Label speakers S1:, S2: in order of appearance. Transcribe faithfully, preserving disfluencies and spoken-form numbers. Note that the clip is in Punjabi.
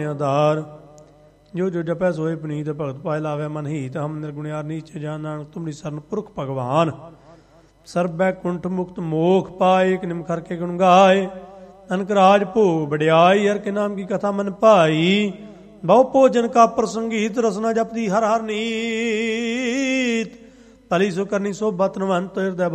S1: ਆਧਾਰ ਜੋ ਜੋ ਜਪੈ ਸੋਏ ਪੁਨੀਤ ਭਗਤ ਪਾਏ ਲਾਵੇ ਮਨ ਹੀਤ ਹਮ ਨਿਰਗੁਣਿਆਰ ਨੀਚ ਜਾਨ ਨਾਨਕ ਤੁਮਰੀ ਸਰਨ ਪੁਰਖ ਭਗਵਾਨ ਸਰਬੈ ਕੁੰਠ ਮੁਕਤ ਮੋਖ ਪਾਏ ਇੱਕ ਨਿਮ ਕਰਕੇ ਗੁਣ ਗਾਏ ਅਨਕ ਰਾਜ ਭੋਗ ਵਡਿਆਈ ਹਰ ਕੇ ਨਾਮ ਕੀ ਕਥਾ ਮਨ ਭਾਈ ਬਹੁ ਭੋਜਨ ਕਾ ਪ੍ਰਸੰਗੀਤ ਰਸਨਾ ਜਪਦੀ ਹਰ ਹਰ ਨੀਤ ਭਲੀ ਸੋ ਕਰਨੀ ਸੋ ਬਤਨਵੰਤ ਹਿਰਦੈ